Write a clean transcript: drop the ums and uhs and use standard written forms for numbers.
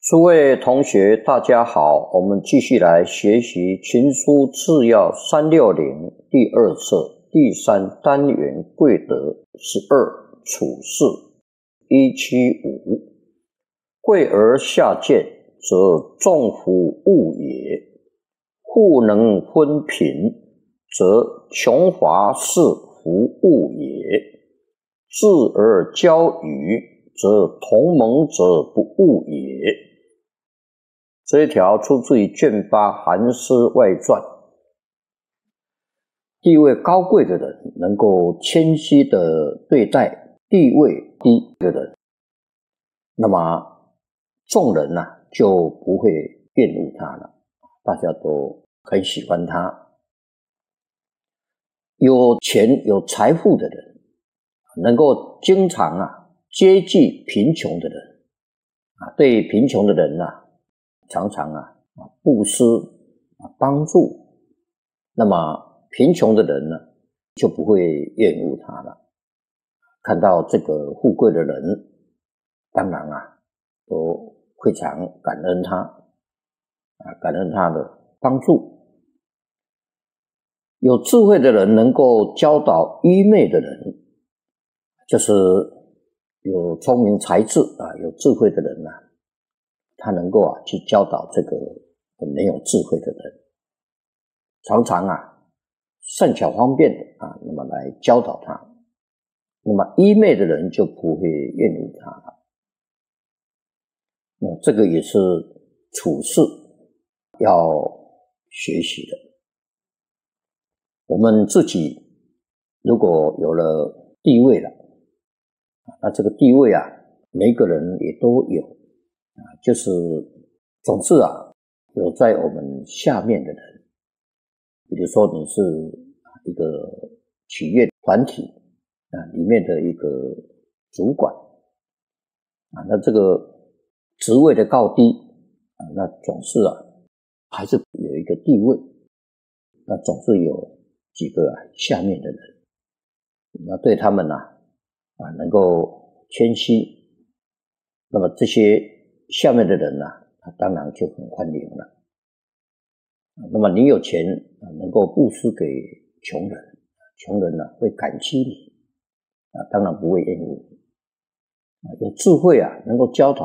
诸位同学，大家好，我们继续来学习《群书治要360》第二册第3单元贵德12处事175。贵而下贱，则众夫物也；富能分贫，则穷乏是夫物也；智而交与，则同盟者不物也。这一条出自于卷8《韩诗外传》。地位高贵的人能够谦虚地对待地位低的人，那么众人就不会厌恶他了，大家都很喜欢他。有钱有财富的人能够经常接济贫穷的人，对贫穷的人常常布施帮助，那么贫穷的人就不会厌恶他了。看到这个富贵的人，当然都非常感恩他，感恩他的帮助。有智慧的人能够教导愚昧的人，就是有聪明才智有智慧的人他能够去教导这个没有智慧的人，常常善巧方便的那么来教导他，那么愚昧的人就不会厌恶他了。那这个也是处事要学习的。我们自己如果有了地位了，那这个地位每个人也都有，就是总是有在我们下面的人，比如说你是一个企业团体里面的一个主管那这个职位的高低那总是还是有一个地位，那总是有几个下面的人，那对他们能够谦虚，那么这些下面的人他当然就很欢迎了。那么你有钱能够布施给穷人，穷人会感激你当然不会厌恶你。有智慧能够教导